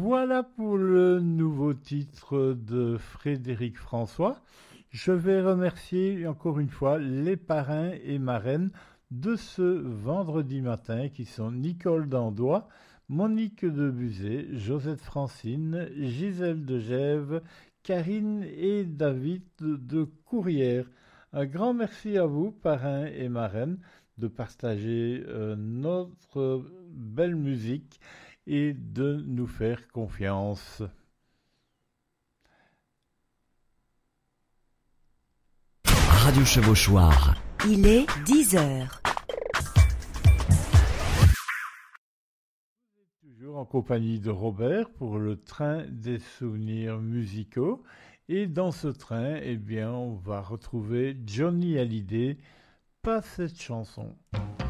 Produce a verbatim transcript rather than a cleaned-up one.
Voilà pour le nouveau titre de Frédéric François. Je vais remercier encore une fois les parrains et marraines de ce vendredi matin qui sont Nicole Dandois, Monique de Buzet, Josette Francine, Gisèle de Gève, Karine et David de Courrières. Un grand merci à vous, parrains et marraines, de partager euh, notre belle musique et de nous faire confiance. Radio Chevauchoir. Il est dix heures. Toujours en compagnie de Robert pour le train des souvenirs musicaux. Et dans ce train, eh bien, on va retrouver Johnny Hallyday. Pas cette chanson.